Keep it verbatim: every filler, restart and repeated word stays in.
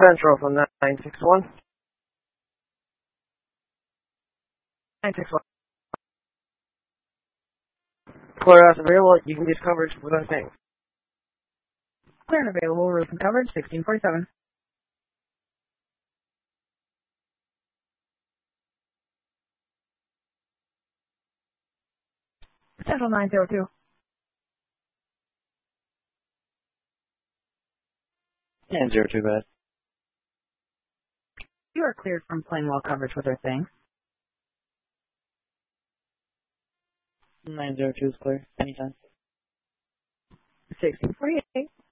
Central from nine six one. nine six one. Clear out available. You can use coverage with other things. Clear and available. Roof and coverage. sixteen forty-seven. Central nine zero two. nine zero two, bad. You are cleared from plane wall coverage with our thing. nine zero two is clear. Anytime. sixteen forty-eight.